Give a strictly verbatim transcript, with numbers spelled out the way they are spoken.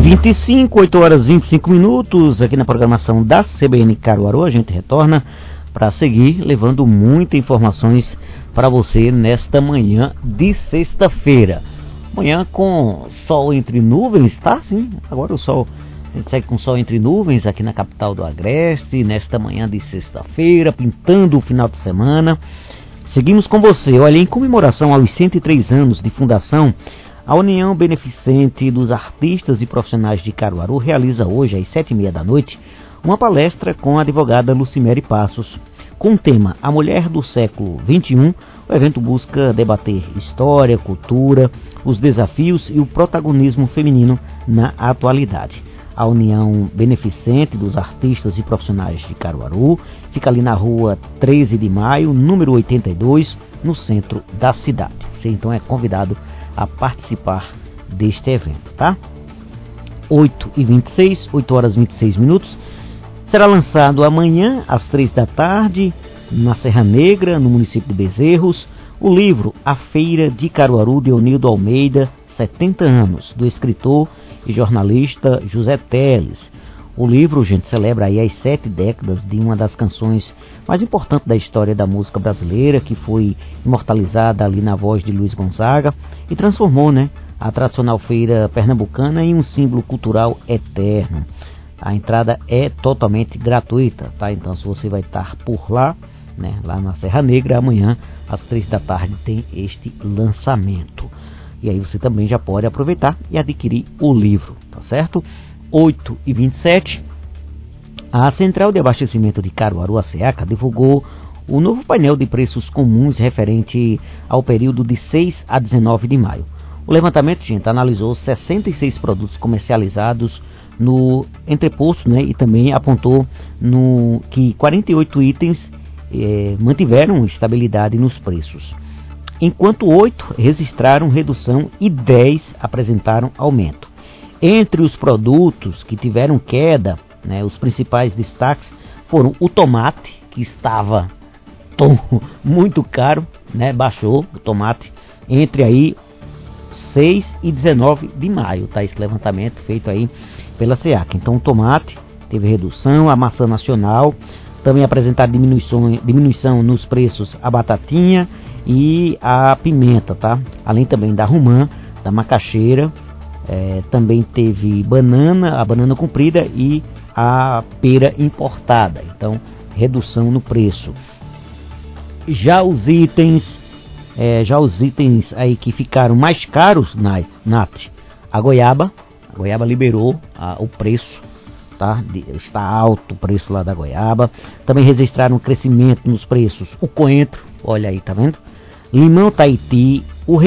vinte e cinco, oito horas e vinte e cinco minutos, aqui na programação da C B N Caruaru. A gente retorna para seguir levando muitas informações para você nesta manhã de sexta-feira. Manhã com sol entre nuvens, tá? Sim, agora o sol, a gente segue com sol entre nuvens aqui na capital do Agreste, nesta manhã de sexta-feira, pintando o final de semana. Seguimos com você. Olha, em comemoração aos cento e três anos de fundação, a União Beneficente dos Artistas e Profissionais de Caruaru realiza hoje, às sete e meia da noite, uma palestra com a advogada Lucimere Passos. Com o tema A Mulher do Século vinte e um, o evento busca debater história, cultura, os desafios e o protagonismo feminino na atualidade. A União Beneficente dos Artistas e Profissionais de Caruaru fica ali na rua treze de maio, número oitenta e dois, no centro da cidade. Você então é convidado a participar deste evento, tá? oito e vinte e seis, oito horas e vinte e seis minutos. Será lançado amanhã, às três da tarde, na Serra Negra, no município de Bezerros, o livro A Feira de Caruaru, de Onildo Almeida, setenta anos, do escritor e jornalista José Teles. O livro, gente, celebra aí as sete décadas de uma das canções mais importantes da história da música brasileira, que foi imortalizada ali na voz de Luiz Gonzaga e transformou, né, a tradicional feira pernambucana em um símbolo cultural eterno. A entrada é totalmente gratuita, tá? Então, se você vai estar por lá, né, lá na Serra Negra, amanhã às três da tarde tem este lançamento. E aí você também já pode aproveitar e adquirir o livro, tá certo? oito e vinte e sete, a Central de Abastecimento de Caruaru, a SEACA, divulgou o novo painel de preços comuns referente ao período de seis a dezenove de maio. O levantamento, gente, analisou sessenta e seis produtos comercializados no entreposto, né, e também apontou no, que quarenta e oito itens eh, mantiveram estabilidade nos preços, enquanto oito registraram redução e dez apresentaram aumento. Entre os produtos que tiveram queda, né, os principais destaques foram o tomate, que estava tom, muito caro, né, baixou o tomate entre aí seis e dezenove de maio, tá, esse levantamento feito aí pela SEACA. Então o tomate teve redução, a maçã nacional também apresentaram diminuição, diminuição nos preços, a batatinha e a pimenta, tá? Além também da romã, da macaxeira, é, também teve banana, a banana comprida e a pera importada. Então, redução no preço. Já os itens, é, já os itens aí que ficaram mais caros, Nath, a goiaba, a goiaba liberou a, o preço, tá? Está alto o preço lá da goiaba. Também registraram um crescimento nos preços. O coentro, olha aí, tá vendo? Limão Tahiti